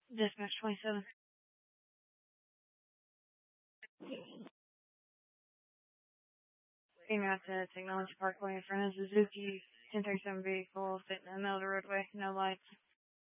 Dispatch 27. Came out to Technology Parkway in front of Suzuki 1037 vehicle sitting in the middle of the roadway, no lights.